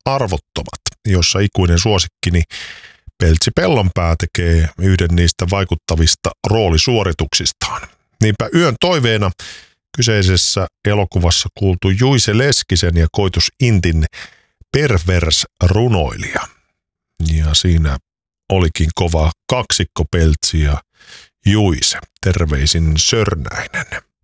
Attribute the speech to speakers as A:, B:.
A: Arvottomat, jossa ikuinen suosikkini Peltsi Pellonpää tekee yhden niistä vaikuttavista roolisuorituksistaan. Niinpä yön toiveena kyseisessä elokuvassa kuultu Juise Leskisen ja Koitus Intin pervers-runoilija. Ja siinä olikin kova kaksikko Peltsi ja Juise. Terveisin Sörnäinen.